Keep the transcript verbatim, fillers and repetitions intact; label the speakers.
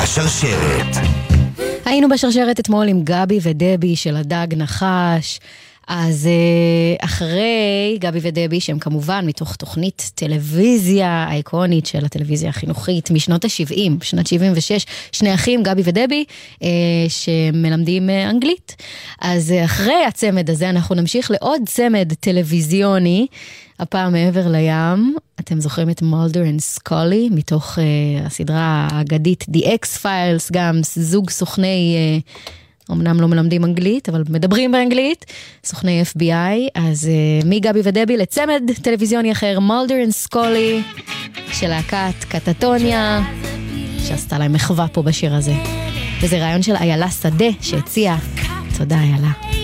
Speaker 1: בשרשרת.
Speaker 2: היינו בשרשרת אתמול עם גבי ודבי של הדג נחש. אז אחרי גבי ודבי, שהם כמובן מתוך תוכנית טלוויזיה האיקונית של הטלוויזיה החינוכית משנות ה-שבעים, שנת שבעים ושש, שני אחים, גבי ודבי, שמלמדים אנגלית. אז אחרי הצמד הזה אנחנו נמשיך לעוד צמד טלוויזיוני, הפעם מעבר לים. אתם זוכרים את מולדר אנד סקולי, מתוך uh, הסדרה האגדית The X-Files, גם זוג סוכני, uh, אמנם לא מלמדים אנגלית, אבל מדברים באנגלית, סוכני אף בי איי. אז uh, מגבי ודבי לצמד טלוויזיוני אחר, מולדר אנד סקולי, של להקת קטטוניה, שעשתה להם מחווה פה בשיר הזה. וזה רעיון של איילה שדה שהציעה. תודה איילה.